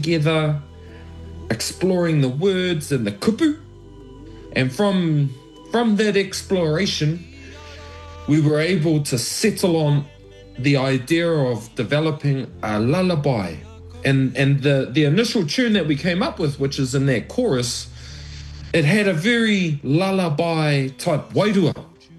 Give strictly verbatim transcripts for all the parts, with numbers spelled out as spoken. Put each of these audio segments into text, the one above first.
together, exploring the words and the kupu. And from from that exploration, we were able to settle on the idea of developing a lullaby. And and the, the initial tune that we came up with, which is in that chorus, it had a very lullaby type wairua.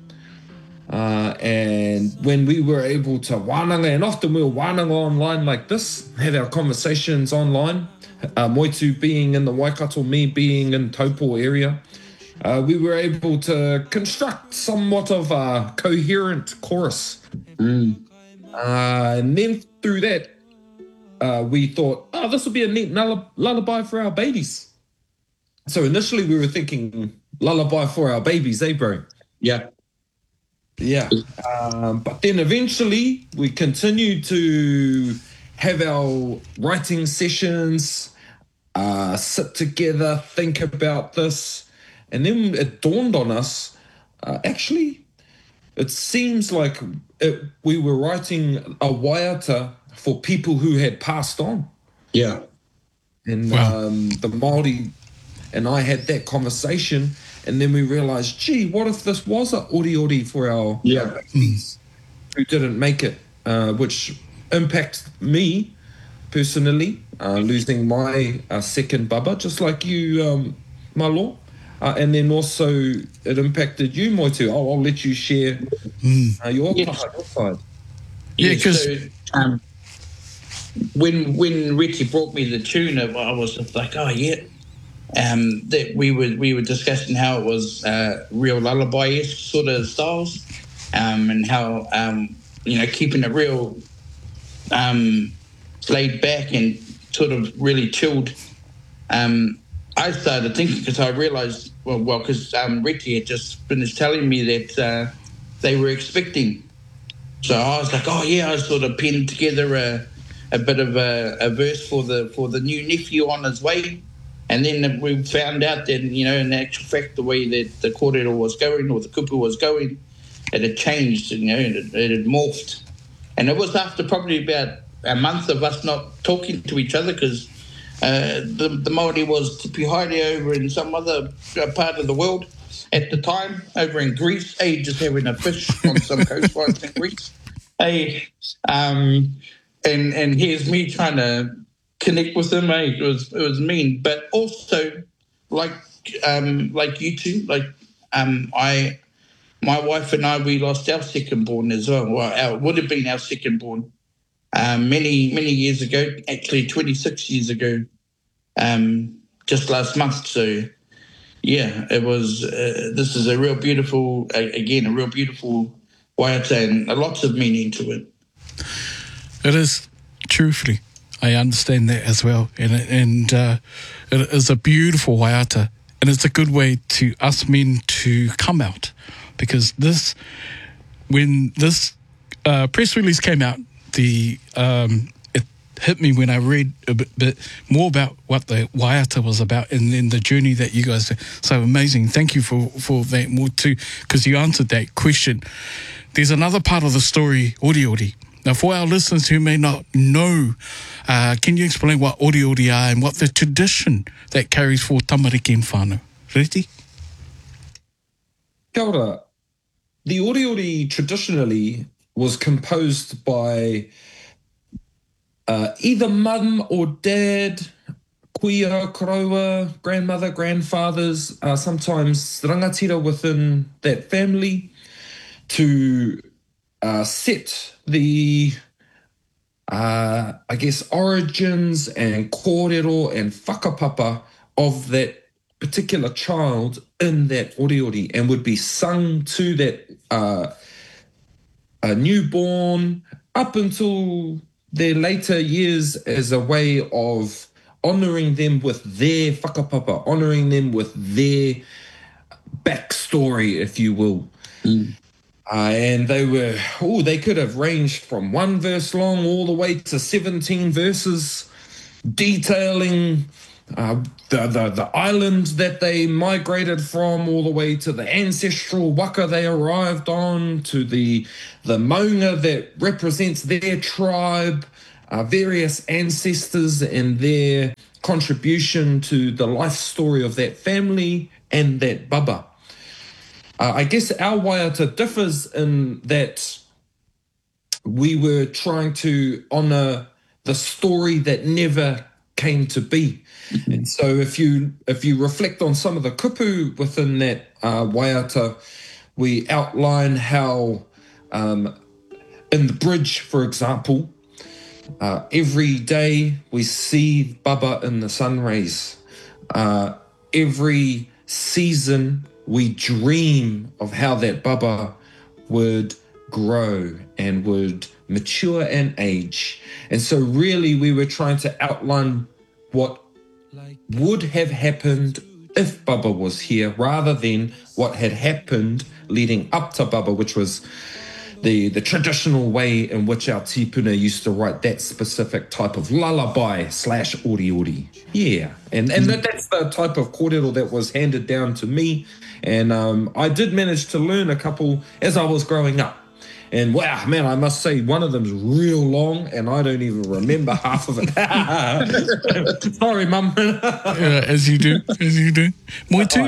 Uh, and when we were able to wānanga, and often we were wānanga online like this, have our conversations online, uh, Moitu being in the Waikato, me being in Taupo area, uh, we were able to construct somewhat of a coherent chorus. Mm. Uh, and then through that, uh, we thought, oh, this would be a neat lull- lullaby for our babies. So initially we were thinking lullaby for our babies, eh, bro? Yeah. Yeah. Um, but then eventually we continued to have our writing sessions, uh, sit together, think about this. And then it dawned on us, uh, actually, it seems like it, we were writing a waiata for people who had passed on. Yeah. And Wow. um, the Māori and I had that conversation, and then we realised, gee, what if this was a ori ori for our, Yeah. our babies who didn't make it, uh, which impacts me personally, uh, losing my uh, second baba, just like you, um, Malo. Uh, and then also it impacted you, Moitu. I'll, I'll let you share uh, your, Yes. your side. Yeah, Yeah, 'cause- so, um, when when Richie brought me the tune, I was just like, oh yeah. Um, that we were we were discussing how it was uh, real lullaby-esque sort of styles, um, and how um, you know keeping it real um, laid back and sort of really chilled. Um, I started thinking because I realised well, well, because um, Richie had just finished telling me that uh, they were expecting. So I was like, oh yeah, I sort of penned together a, a bit of a, a verse for the for the new nephew on his way, and then we found out that you know, in actual fact, the way that the kōrero was going or the kupu was going, it had changed, you know, and it, it had morphed, and it was after probably about a month of us not talking to each other because uh, the the Māori was Te Pihaere over in some other uh, part of the world. At the time, over in Greece, hey, just having a fish on some coastlines in Greece. Hey, um, and and here's me trying to connect with him. Hey, it was it was mean, but also like um, like you two, like um, I, my wife and I, we lost our second born as well. Well, our, would have been our second born um, many many years ago. Actually, twenty-six years ago, um, just last month. So. Yeah, it was. Uh, this is a real beautiful, uh, again, a real beautiful waiata and lots of meaning to it. It is, truthfully. I understand that as well. And, and uh, it is a beautiful waiata. And it's a good way to us men to come out. Because this, when this uh, press release came out, the um, it hit me when I read a bit, bit more about what the waiata was about and then the journey that you guys did. So amazing. Thank you for, for that more too, because you answered that question. There's another part of the story, ori ori. Now, for our listeners who may not know, uh, can you explain what ori ori are and what the tradition that carries for tamariki and whānau? Reti? Kia ora. The ori ori traditionally was composed by uh, either mum or dad, kuia, karaua, grandmother, grandfathers, uh, sometimes rangatira within that family to uh, set the, uh, I guess, origins and kōrero and whakapapa of that particular child in that ori ori and would be sung to that uh, a newborn up until their later years as a way of honouring them with their whakapapa, honouring them with their backstory, if you will. Mm. Uh, and they were, oh, they could have ranged from one verse long all the way to seventeen verses, detailing uh, the, the, the island that they migrated from, all the way to the ancestral waka they arrived on, to the, the maunga that represents their tribe, uh, various ancestors and their contribution to the life story of that family and that baba. Uh, I guess our waiata differs in that we were trying to honour the story that never came to be. Mm-hmm. And so if you if you reflect on some of the kupu within that uh, waiata, we outline how um, in the bridge, for example, uh, every day we see Baba in the sun rays. Uh, every season we dream of how that Baba would grow and would mature and age. And so really we were trying to outline what would have happened if Baba was here rather than what had happened leading up to Baba, which was the, the traditional way in which our tipuna used to write that specific type of lullaby slash ori ori. Yeah, and, and that, that's the type of kōrero that was handed down to me. And um, I did manage to learn a couple as I was growing up. And wow, man, I must say one of them's real long and I don't even remember half of it. Sorry, Mum. uh, as you do, as you do. Moitu?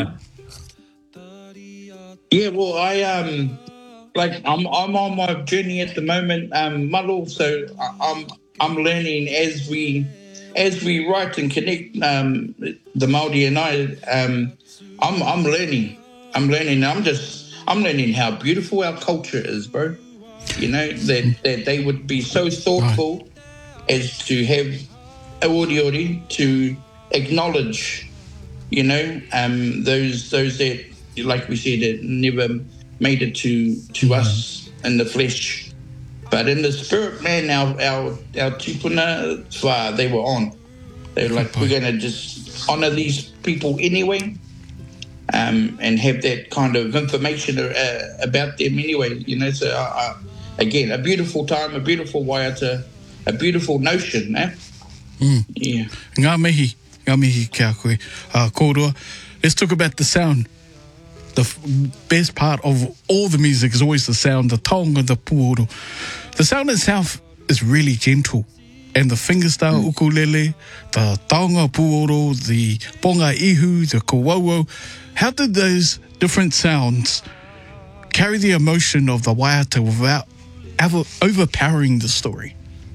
Yeah, well, I, um, like, I'm I'm on my journey at the moment, um, Malo, so I, I'm I'm learning as we as we write and connect, um, the Māori and I, um, I'm I'm learning. I'm learning. I'm just, I'm learning how beautiful our culture is, bro. You know, that, that they would be so thoughtful right. as to have a ori ori to acknowledge, you know, um, those those that, like we said, that never made it to to mm. us in the flesh. But in the spirit, man, our our, our tipuna, wha, they were on. They were like, we're going to just honour these people anyway. Um, and have that kind of information uh, about them anyway, you know. So, uh, uh, again, a beautiful time, a beautiful waiata, a beautiful notion, eh? Mm. Yeah. Ngā mihi, ngā mihi kia koe. Uh, kōrua. Let's talk about the sound. The f- best part of all the music is always the sound, the taonga, the puoro. The sound itself is really gentle. And the fingerstyle mm. ukulele, the taonga puoro, the ponga ihu, the kawauau. How did those different sounds carry the emotion of the waiata without ever overpowering the story?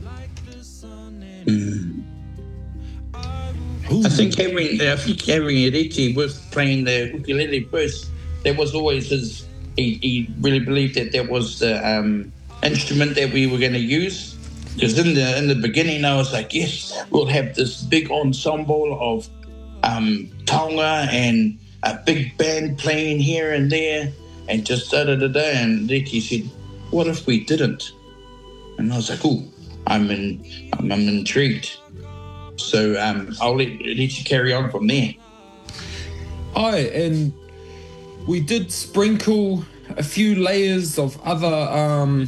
Mm. I think having, I think having Reti was playing the ukulele first. That was always his. He, he really believed that that was the um, instrument that we were going to use. Because in the in the beginning, I was like, yes, we'll have this big ensemble of um, taonga and a big band playing here and there, and just da da da da. And Reti said, "What if we didn't?" And I was like, "Oh, I'm in, I'm, I'm intrigued." So um, I'll let Reti carry on from there. Aye, and we did sprinkle a few layers of other um,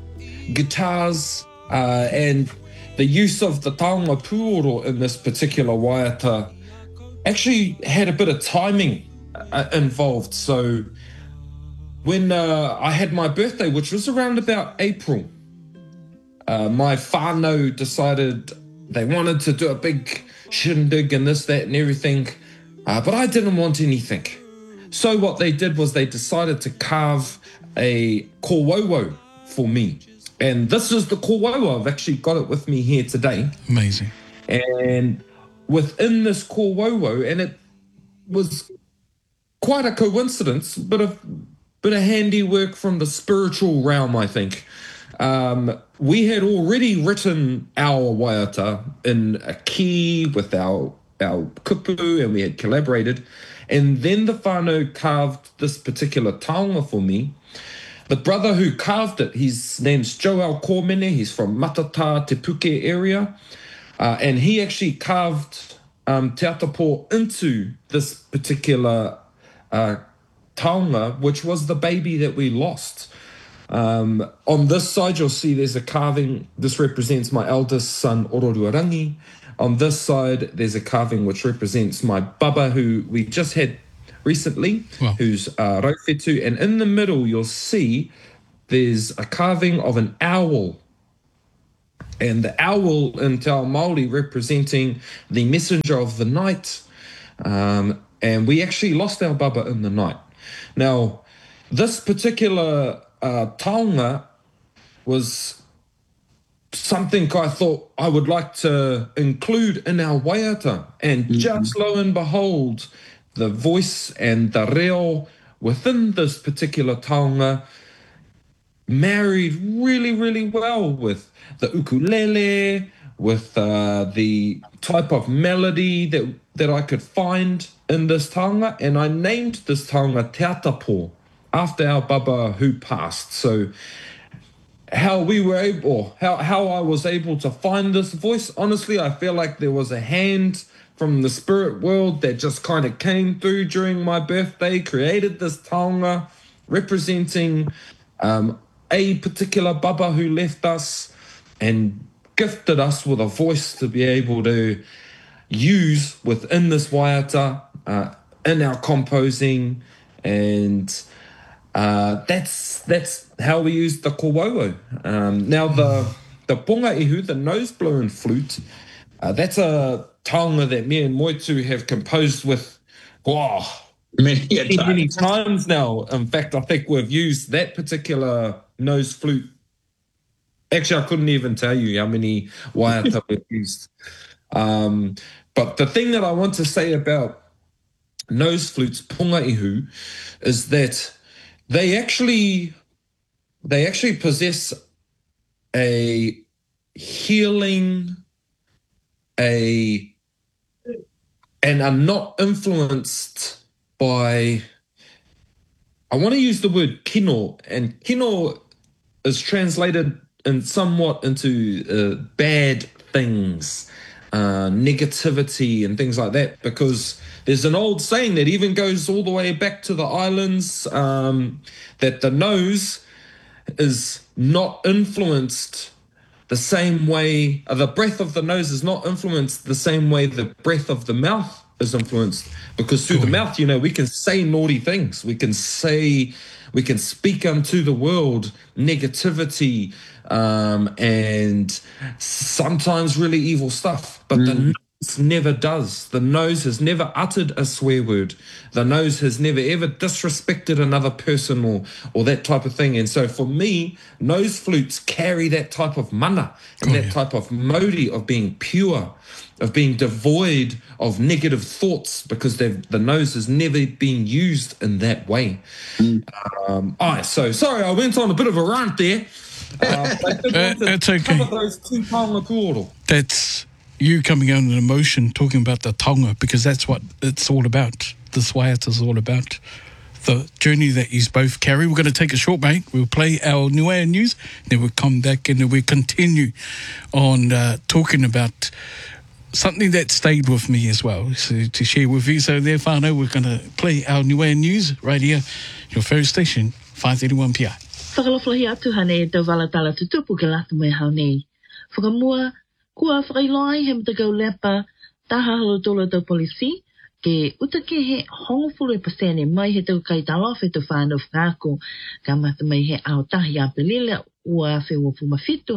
guitars uh, and the use of the taonga puoro in this particular waiata actually had a bit of timing uh, involved. So when uh, I had my birthday, which was around about April, uh, my whānau decided they wanted to do a big shindig and this, that and everything, uh, but I didn't want anything. So what they did was they decided to carve a kōwauwau for me. And this is the kōwauwau. I've actually got it with me here today. Amazing. And within this kōwauwau, and it was quite a coincidence, but a bit of handiwork from the spiritual realm, I think. Um, we had already written our waiata in a key with our, our kupu, and we had collaborated. And then the whānau carved this particular taonga for me. The brother who carved it, his name's Joel Kōmene. He's from Matata, Te Puke area. Uh, and he actually carved um, Te Atapō into this particular uh, taonga, which was the baby that we lost. Um, on this side, you'll see there's a carving. This represents my eldest son, Ororuarangi. On this side, there's a carving which represents my baba, who we just had recently, wow. who's uh, Rauwhetu. And in the middle, you'll see there's a carving of an owl. and the owl in Te Ao Māori representing the messenger of the night. Um, and we actually lost our baba in the night. Now, this particular uh, taonga was something I thought I would like to include in our waiata. And mm-hmm. just lo and behold, the voice and the reo within this particular taonga married really, really well with the ukulele, with uh, the type of melody that, that I could find in this taonga. And I named this taonga Te Atapo, after our baba who passed. So how we were able, how, how I was able to find this voice, honestly, I feel like there was a hand from the spirit world that just kind of came through during my birthday, created this taonga representing um, a particular baba who left us and gifted us with a voice to be able to use within this waiata, uh, in our composing, and uh, that's that's how we use the kōwauau. Um, now the the ponga ihu, the nose blown flute, uh, that's a taonga that me and Moitu have composed with, wow, many, many, many times now. In fact, I think we've used that particular nose flute. Actually, I couldn't even tell you how many waiata we've used. Um, but the thing that I want to say about nose flutes, ponga ihu, is that they actually they actually possess a healing, a and are not influenced by, I want to use the word kino, and kino is translated in somewhat into uh, bad things, uh, negativity and things like that, because there's an old saying that even goes all the way back to the islands, um, that the nose is not influenced the same way, uh, the breath of the nose is not influenced the same way the breath of the mouth is influenced, because through the mouth, you know, we can say naughty things. We can say, we can speak unto the world negativity, um, and sometimes really evil stuff. But mm. the nose never does. The nose has never uttered a swear word. The nose has never ever disrespected another person or or that type of thing. And so for me, nose flutes carry that type of mana and oh, that yeah. type of modi of being pure, of being devoid of negative thoughts, because the nose has never been used in that way. Mm. Um, all right, so sorry, I went on a bit of a rant there. Uh, but I did want to it's okay. cover those two taonga kōrero. That's you coming out in emotion, talking about the taonga, because that's what it's all about. This waiata is all about. The journey that you both carry. We're going to take a short break. We'll play our Nuea news, then we'll come back and we'll continue on uh, talking about something that stayed with me as well, so to share with you. So there, whānau, we're going to play our Nuea news right here, your first station, five thirty-one P I. Whakalofalahi atu hane e tau walatala tutupu ke latu mai haunei. Whakamua, kua whakailoai he mtakau lepa taha halotola tau polisi ke utake he hongofulu e pasene mai he tau kai talofa e tau whānau whakako ka mata mai he aotahi a pelile ua whewa pumafitu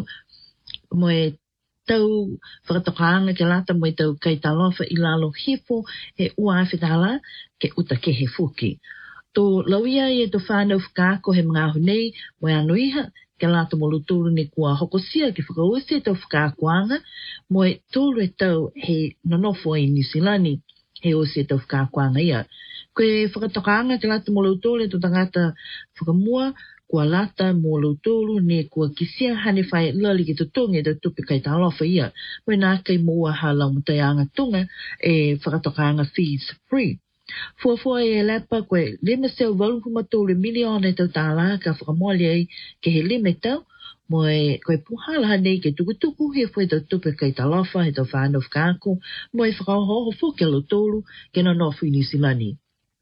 mo e tau whakatokaanga ke lata mo e tau kai talofa i lalo hifo he ua awhitala ke utake he fuki. Tō lauia i e tō whānau whakako he mga hunei mo e anuiha ke lata mo luturu ni kua hokosia ke whakausi e tau whakakoanga mo e tōru e tau he nonofo i Nisilani he osi e tau whakakoanga ia. Koe whakatokaanga ke lata mo luturu e tō tangata whakamua kua lata mo luturu ni kua kisia hane whae lali ke tutunga e tau tupi kai talofa ia. Mo e nā kai mua halau mutaianga tunga e whakatokaanga fees free. Fuafua e lepa koe lima seu walupumatore miliona e tau tāla ka whakamoali ai ke he lima tau mo e koe puhala hanei ke tukutuku he fue tau tupe kai talofa he tau whānau whakako mo e whakaohoho fo ke lotolu ke no nofu i Nisilani.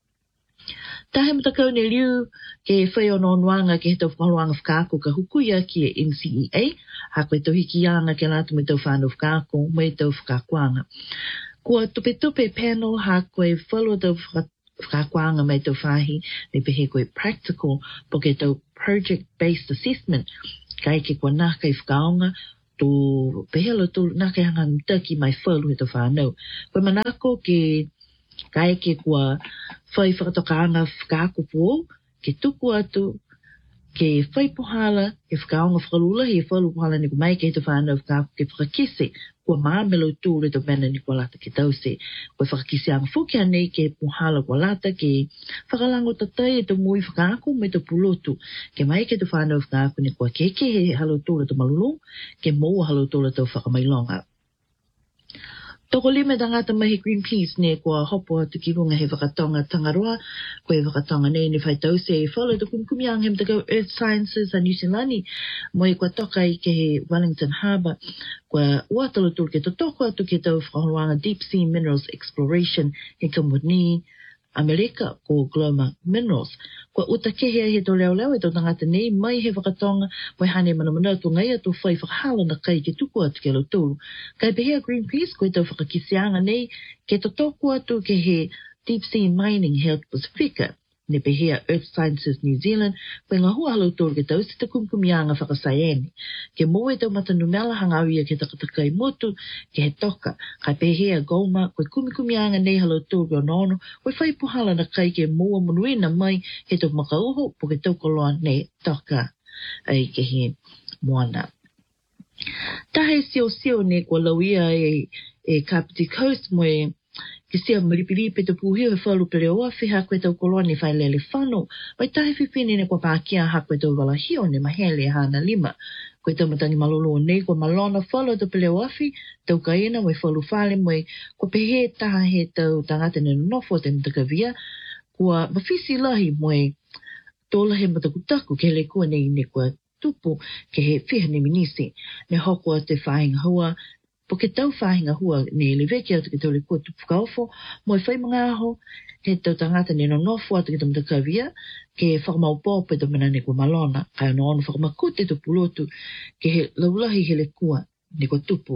Tahe matakau ne liu ke whai o nonuanga ke he tau whakaroanga whakako ka hukuia ki e N C E A ha koe tau hikianga ke latu me tau whānau whakako mo e tau whakakoanga. Kua tupe tupe panel ha koe whalo tau whakakoanga mai tau whahi ne pehe koe practical po ke tau project-based assessment kai ke kua nā kai whakaonga tō pehelo tō nake hanga mtaki mai whalu he tō whanau. Koe manako ke kai ke kua whai whakatokaanga whakaako pō, ke tuku atu, ke whai pohala, ke whakaonga whakalula, he whalu pohala ni kumai ke he tō whanau whakaako ke whakakise, kua maamelo tū le tō mena ni kua lata ke tause. Koe whakakise anga whuki anei ke pohala kua lata ke whakalango tatai e tō mui whakaako me tō pulotu. Ke mai ke tō whanau whakaako ni kua keke he halo tū le tō malulung, ke moa halo tū le tō whakamailonga. Toko lima tangata mahi Greenpeace ne kua hopo atu ki runga he whakatonga tangaroa, koe whakatonga nei ni whai tause e whalo to kumkumiang hem te go Earth Sciences a New Zealand, mo i kua toka i ke he Wellington Harbour, kua uatalo tūl ke to toko atu ke tau whakahoanga Deep Sea Minerals Exploration he kamuni Amerika ko Gloma Minerals. Kua uta kehea he tō leo leo e tō tangata nei mai he whakatonga mai hane mana mana tō ngai atu whai whakahala na kai ke tuku atu ke lo tōru. Kai pehea Greenpeace koe tau whakakisianga nei ke to tōku atu ke he Deep Sea Mining Health Pacifica. Ne pehea Earth Sciences New Zealand koe ngā hua halo tōru ke tau si te kumkumianga whakasaieni. Ke moe tau matanumela hangawia ke takatakai motu ke he toka. Kai pehea Goma koe kumikumianga nei halo tōru o nono koe whai puhala na kai ke moa munuina mai he tau makauho po ke tau koloa nei toka ai ke he moana. Tahe sio sio ne kua lauia e, e Kapiti Coast moe ke sia maripiripe te puhio he whalu pere oa whiha koe tau koloa ni whai lele whano. Wai tahe whiwhine ne kua pākia ha koe tau walahio ne mahele hana lima. Koe tau matangi malolo nei kua malona whalu tau pere oa whi, tau kaina wai whalu whale moe kua pehe taha he tau tangata ne nofo te mtakavia, kua mawhisi lahi moe tōla he matakutaku ke le kua nei ne kua tupu ke he whiha ne minisi. Ne hoko te whahinga hua, po ke tau whahinga hua ne le veki atu ke tau le kua tupu kaofo, mo e whai mga aho, he tau tangata ne no nofo atu ke tau mtakavia, ke whakamau pōpe tau mena ne kua malona, kai ono ono whakamakute tu pulotu, ke he laulahi he le kua ne kua tupu.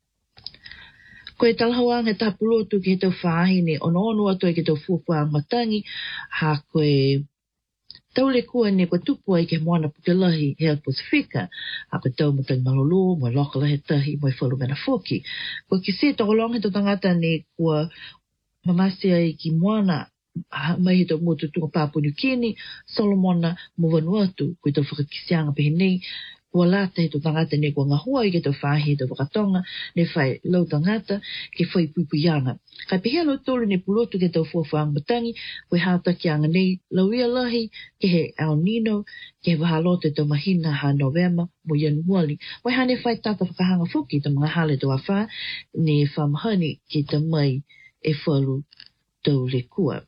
Koe talahawanga tā pulotu ke he tau whahi ne ono ono atu e ke tau fuafuang matangi, ha koe tau le kua ne kua tupu ai ke moana pukelahi he al Pacifica, a koe tau matangi malolo, moe lokala he tahi, moe whalu mena foki. Koe ki se tokolong he to tangata ne kua mamasi ai ki moana, mai he tau motu tunga Papua New Guinea, Solomona, mo Vanuatu, koe tau whakakisianga pehe nei, kua lata he to tangata ne kua ngahua i ke tau whahi he tau whakatonga, ne whai lau tangata ke whai puipuyanga. Kai pehea lau tolu ne pulotu ke tau fuafuang matangi, koe hautakianga nei, lau ia lahi ke he El Nino, ke he wahalote tau mahina ha November, mo Januari. Wai hane whai tata whakahanga whuki ta mga hale tau awha, ne whamahani ke ta mai e whalu tau le kua.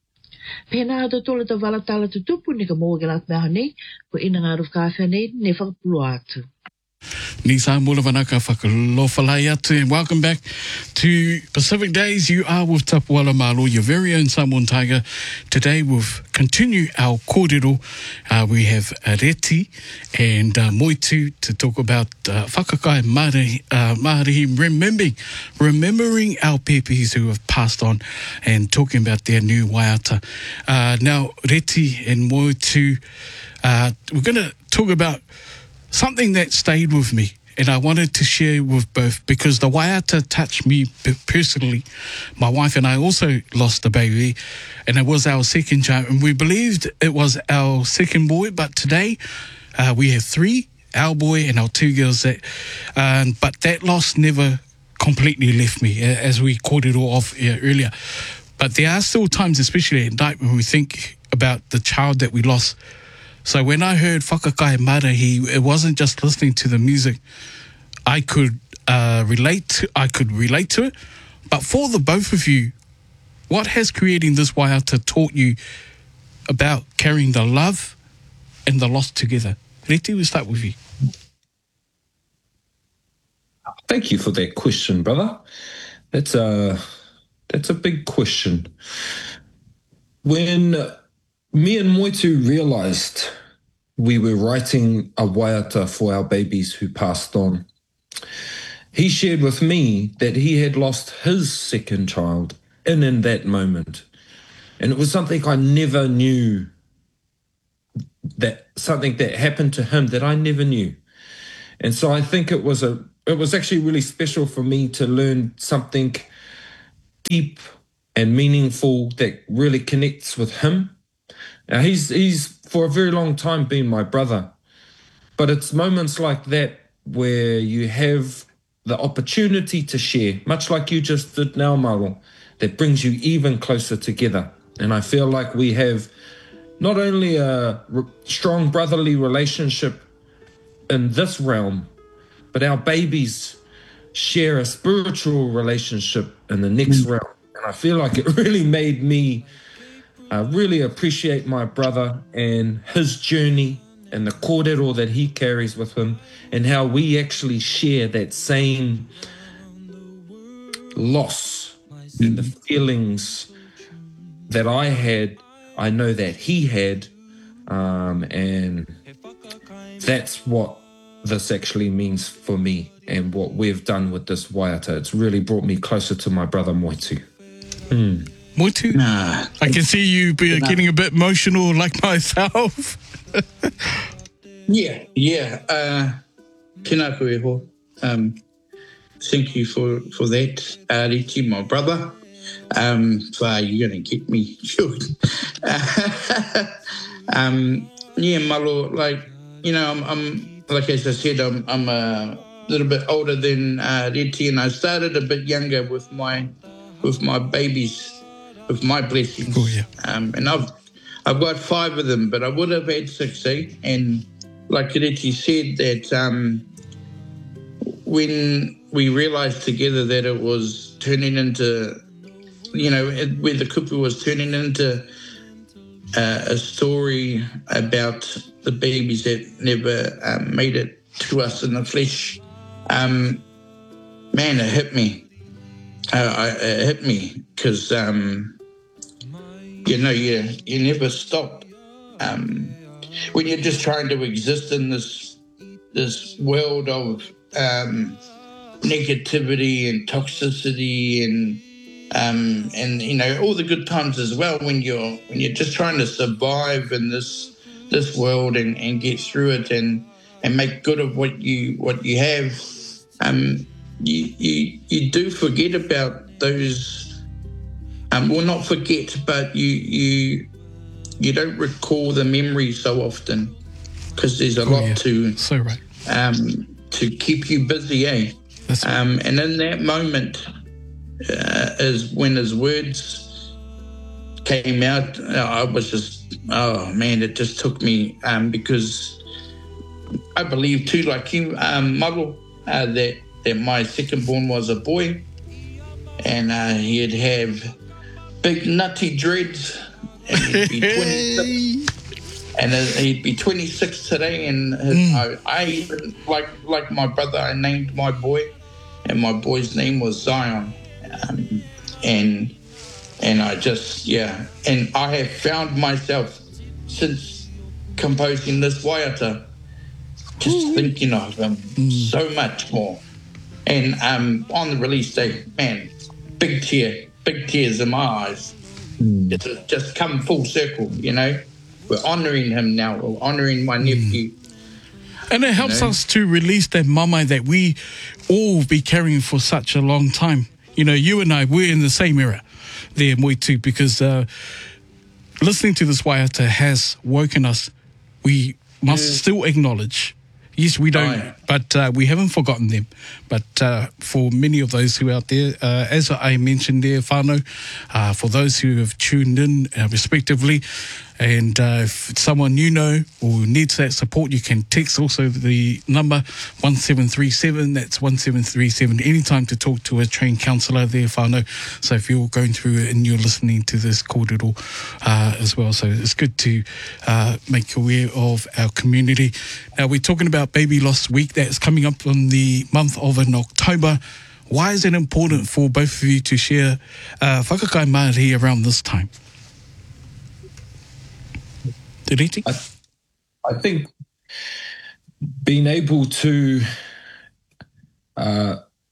Pena atu tola tau wala tala tutupu ne ka moa ke lat meha nei, ko ina ngā ruf kāwhia nei, ne whakapulo atu. Nisa Mula Vanaka Whakalofalai atu, and welcome back to Pacific Days. You are with Tapuala Malo, your very own Samoan Tiger. Today we've continued our kōrero. Uh, we have Reti and uh, Moitu to talk about uh, Whakakai Māori, uh, Māori, remembering, remembering our pepis who have passed on and talking about their new waiata. Uh, now, Reti and Moitu, uh, we're going to talk about something that stayed with me, and I wanted to share with both because the waiata touched me personally. My wife and I also lost a baby, and it was our second child, and we believed it was our second boy, but today uh, we have three, our boy and our two girls. That, um, but that loss never completely left me, as we called it all off uh, earlier. But there are still times, especially at night, when we think about the child that we lost. So when I heard Whakakai Marahi, it wasn't just listening to the music. I could uh, relate to, I could relate to it. But for the both of you, what has creating this waiata taught you about carrying the love and the loss together? Reti, we'll start with you. Thank you for that question, brother. That's a, that's a big question. When me and Moitu realised we were writing a waiata for our babies who passed on, he shared with me that he had lost his second child in in that moment. And it was something I never knew, that something that happened to him that I never knew. And so I think it was a it was actually really special for me to learn something deep and meaningful that really connects with him. Now he's he's for a very long time been my brother, but it's moments like that where you have the opportunity to share, much like you just did now, Maro, that brings you even closer together. And I feel like we have not only a re- strong brotherly relationship in this realm, but our babies share a spiritual relationship in the next mm. realm. And I feel like it really made me uh, really appreciate my brother and his journey and the kōrero that he carries with him, and how we actually share that same loss mm. and the feelings that I had, I know that he had, um, and that's what this actually means for me and what we've done with this waiata. It's really brought me closer to my brother Moitu. Mm. Moitu, nah. I can see you be nah. getting a bit emotional like myself. yeah, yeah. Uh, tēnā koe ho. Um, thank you for, for that, uh, Riti, my brother. Um, so you're going to get me short. um, yeah, Malo, like, you know, I'm, I'm like as I said, I'm, I'm a little bit older than uh, Riti, and I started a bit younger with my with my babies, with my blessings. Oh, yeah. Um, and I've I've got five of them, but I would have had six, eh? And like Riti said, that um, when we realised together that it was turning into, you know, where the kupu was turning into uh, a story about the babies that never um, made it to us in the flesh, um, man, it hit me. Uh, I, it hit me because, um, you know, you, you never stop. Um, when you're just trying to exist in this this world of um, negativity and toxicity and um, and you know all the good times as well. When you're when you're just trying to survive in this this world and, and get through it and, and make good of what you what you have, um, you you you do forget about those. Um, well, not forget, but you you you don't recall the memories so often because there's a oh, lot yeah. to so right. um, to keep you busy, eh? That's right. Um, and in that moment uh, is when his words came out. I was just, oh man, it just took me um, because I believe too, like you, um, Maro, uh, that that my second born was a boy, and uh, he'd have big nutty dreads, and he'd be twenty-six, and he'd be twenty-six today. And his, mm. I, I even like like my brother, I named my boy, and my boy's name was Zion, um, and and I just yeah, and I have found myself since composing this waiata, just mm. thinking of him mm. so much more. And um, on the release day, man, big tear, big tears in my eyes. Mm. Just, just come full circle, you know. We're honouring him now. We're honouring my nephew. Mm. And it helps you know? us to release that mama that we all be carrying for such a long time. You know, you and I, we're in the same era there, Moitu, because uh, listening to this waiata has woken us. We must yeah. still acknowledge. Yes, we don't, oh, yeah. but uh, we haven't forgotten them. But uh, for many of those who are out there, uh, as I mentioned there, whānau, uh, for those who have tuned in uh, respectively, and uh, if someone you know or needs that support, you can text also the number one seven three seven, that's one seven three seven, anytime to talk to a trained counsellor there, whānau. So if you're going through it and you're listening to this kōrero uh, as well, so it's good to uh, make you aware of our community. Now we're talking about Baby Loss Week that's coming up on the month of in October. Why is it important for both of you to share uh, whakakai Māori around this time? I, I think being able to uh,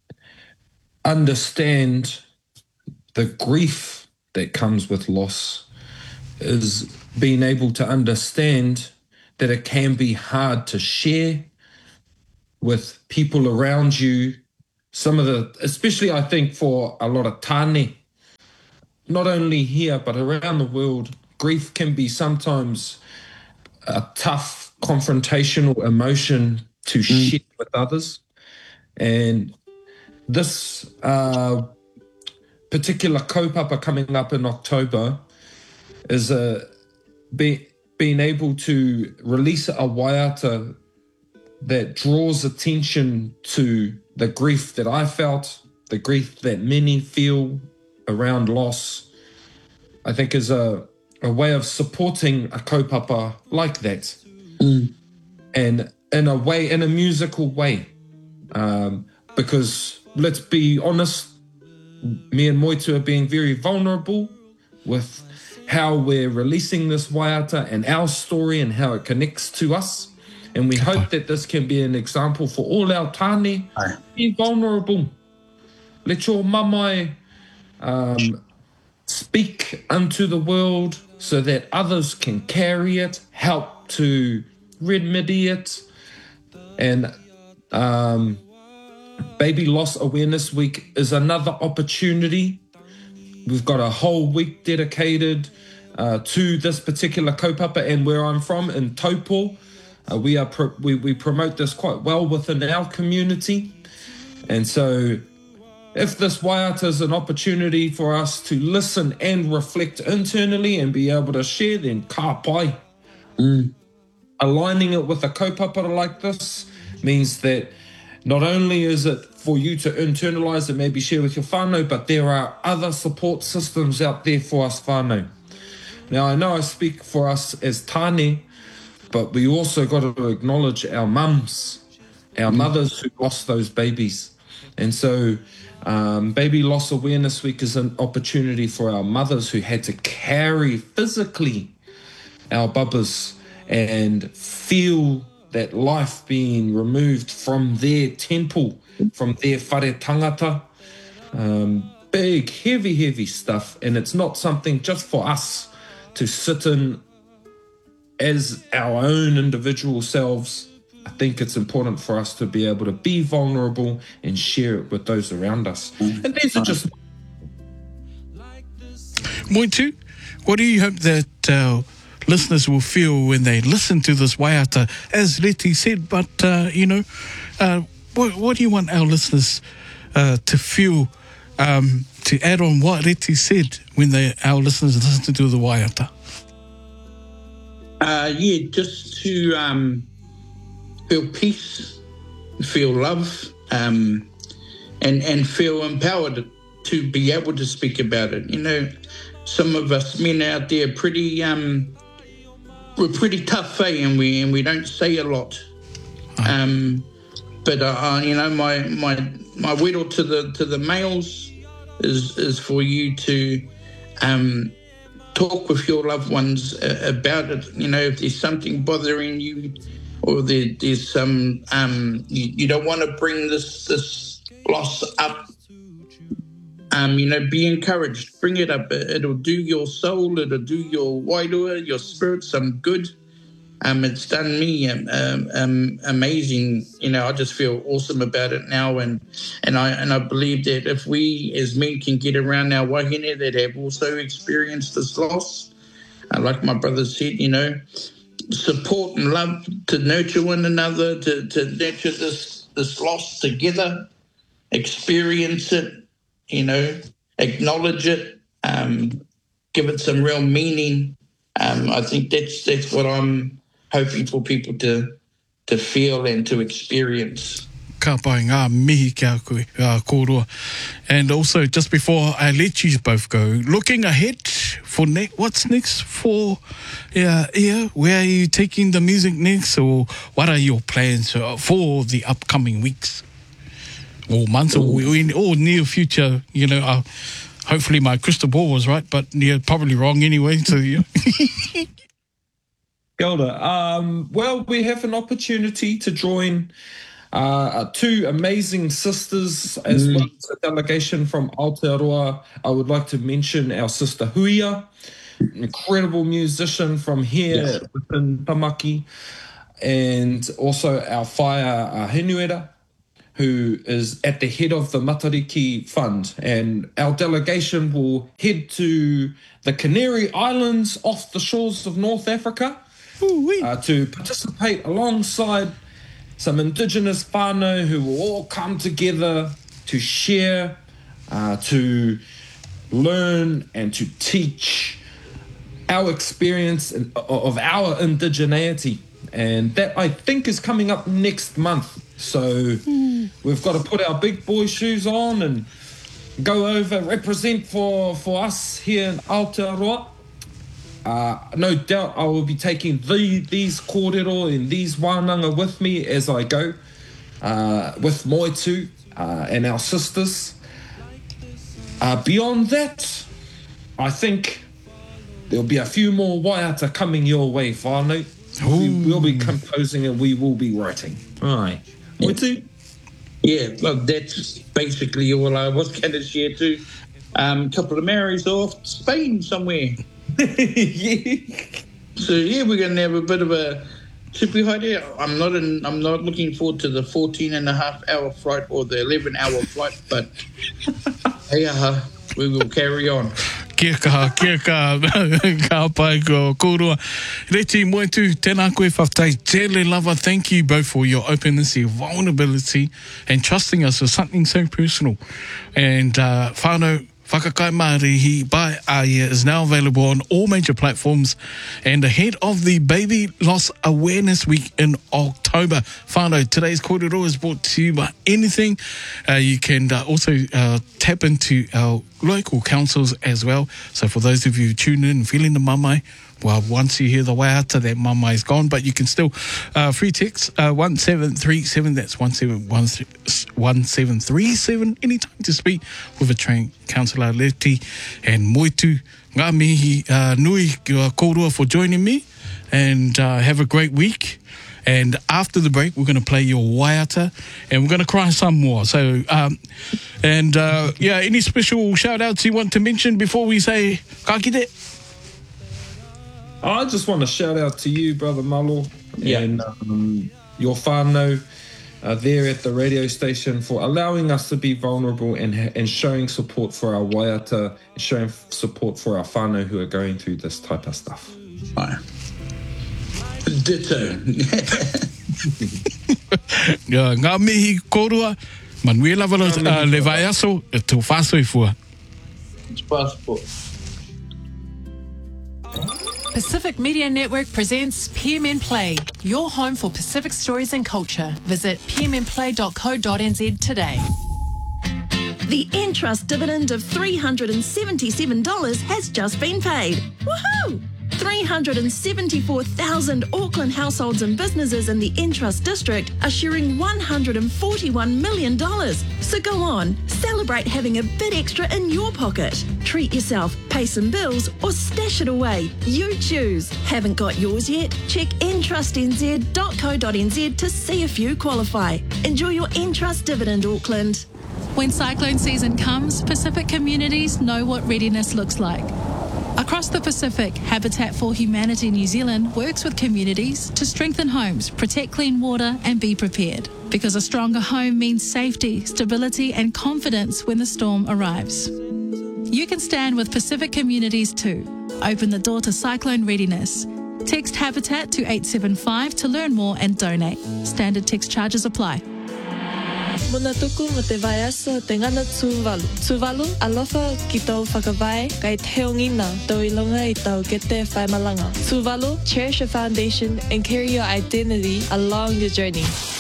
understand the grief that comes with loss is being able to understand that it can be hard to share with people around you. Some of the, especially I think for a lot of tāne, not only here but around the world, grief can be sometimes a tough confrontational emotion to mm. share with others. And this uh, particular kaupapa coming up in October is a, be, being able to release a waiata that draws attention to the grief that I felt, the grief that many feel around loss, I think is a, a way of supporting a kaupapa like that. Mm. And in a way, in a musical way. Um, because let's be honest, me and Moitu are being very vulnerable with how we're releasing this waiata and our story and how it connects to us. And we hope that this can be an example for all our tāne. Be vulnerable. Let your mamai um, speak unto the world so that others can carry it, help to remedy it. And um, Baby Loss Awareness Week is another opportunity. We've got a whole week dedicated uh, to this particular kaupapa, and where I'm from in Taupo, uh, we are pro- we, we promote this quite well within our community. And so if this waiata is an opportunity for us to listen and reflect internally and be able to share, then ka pai. Mm. Aligning it with a kaupapa like this means that not only is it for you to internalise and maybe share with your whānau, but there are other support systems out there for us whānau. Now, I know I speak for us as tāne, but we also got to acknowledge our mums, our mm. mothers who lost those babies. And so um, Baby Loss Awareness Week is an opportunity for our mothers who had to carry physically our bubbas and feel that life being removed from their temple, from their whare tangata. Um, big, heavy, heavy stuff. And it's not something just for us to sit in as our own individual selves. I think it's important for us to be able to be vulnerable and share it with those around us. And these are just... Moitu, what do you hope that uh, listeners will feel when they listen to this waiata? As Leti said, but, uh, you know, uh, what, what do you want our listeners uh, to feel, um, to add on what Leti said when they, our listeners listen to the waiata? Uh, yeah, just to um, feel peace, feel love, um, and and feel empowered to be able to speak about it. You know, some of us men out there pretty um, we're pretty tough, eh? And we and we don't say a lot. Um, but uh, you know, my my my whittle to the to the males is is for you to um. talk with your loved ones uh, about it. You know, if there's something bothering you, or there, there's some, um, you, you don't want to bring this this loss up. Um, you know, be encouraged. Bring it up. It'll do your soul. It'll do your wairua, your spirit some good. Um, it's done me um, um, um, amazing. You know, I just feel awesome about it now, and and I and I believe that if we as men can get around our wahine that have also experienced this loss, uh, like my brother said, you know, support and love to nurture one another, to to nurture this this loss together, experience it, you know, acknowledge it, um, give it some real meaning. Um, I think that's that's what I'm hoping for people to to feel and to experience. Ka pai ngā mihi kia koe, uh, kōroa. And also, just before I let you both go, looking ahead for ne- what's next for uh, yeah, where are you taking the music next, or what are your plans uh, for the upcoming weeks or months, or, or in or near future? You know, uh, hopefully my crystal ball was right, but yeah, probably wrong anyway. So yeah. Kia ora. Um, well, we have an opportunity to join uh, two amazing sisters as mm. well as a delegation from Aotearoa. I would like to mention our sister Huia, incredible musician from here yes. within Tamaki. and also our whaia uh, Henuera, who is at the head of the Matariki Fund. And our delegation will head to the Canary Islands off the shores of North Africa uh, to participate alongside some Indigenous whānau who will all come together to share, uh, to learn and to teach our experience of our indigeneity. And that, I think, is coming up next month. So mm. we've got to put our big boy shoes on and go over, represent for, for us here in Aotearoa. Uh, no doubt I will be taking the, these kōrero and these wānanga with me as I go, uh, with Moetu uh, and our sisters. Uh, beyond that, I think there'll be a few more waiata coming your way, whānau. We will be composing and we will be writing. Right. Moetu? Yeah, look, that's basically all I was going to share too. A um, couple of marries off Spain somewhere. Yeah. So yeah, we're going to have a bit of a tippy high there. I'm not in, I'm not looking forward to the fourteen and a half hour flight or the eleven hour flight, but hey, uh, we will carry on. Kia kaha, kia ka, ka pai ko kōrua. Reti Moetu, tēnā koe whaftai, tele lava, thank you both for your openness, your vulnerability, and trusting us with something so personal. And uh, whānau, Whakakai Mārihi by Aia is now available on all major platforms and ahead of the Baby Loss Awareness Week in October. Whānau, today's kōrero is brought to you by anything. Uh, you can uh, also uh, tap into our local councils as well. So for those of you who tune in and feeling the mamai, well, once you hear the waiata, that mamai is gone, but you can still uh, free text uh, one seven three seven, that's one seven one seven three seven, anytime to speak with a trained counsellor, Leti and Moetu. Ngā mihi uh, nui kia kōrua for joining me, and uh, have a great week. And after the break, we're going to play your waiata, and we're going to cry some more. So, um, and uh, yeah, any special shout-outs you want to mention before we say ka kite? I just want to shout out to you, Brother Malo, yeah. and um, your whānau uh, there at the radio station for allowing us to be vulnerable and and showing support for our waiata, and showing support for our whānau who are going through this type of stuff. Right. Ditto. Yeah, ngā mihi kōrua, manui lava le vai aso, e tō whāsoi fua. It's passport. Pacific Media Network presents P M N Play, your home for Pacific stories and culture. Visit p m n play dot co dot n z today. The Entrust dividend of three hundred seventy-seven dollars has just been paid. Woohoo! three hundred seventy-four thousand Auckland households and businesses in the Entrust district are sharing one hundred forty-one million dollars. So go on, celebrate having a bit extra in your pocket. Treat yourself, pay some bills, or stash it away. You choose. Haven't got yours yet? Check entrust n z dot co dot n z to see if you qualify. Enjoy your Entrust dividend, Auckland. When cyclone season comes, Pacific communities know what readiness looks like. Across the Pacific, Habitat for Humanity New Zealand works with communities to strengthen homes, protect clean water, and be prepared. Because a stronger home means safety, stability, and confidence when the storm arrives. You can stand with Pacific communities too. Open the door to cyclone readiness. Text Habitat to eight seven five to learn more and donate. Standard text charges apply. Muna tuku mo te vai aso te ngana Tuvalu. Tuvalu, alofa ki tau whakawai, kai teo ngina, tau ilonga i tau kete whai malanga. Tuvalu, cherish your foundation and carry your identity along your journey.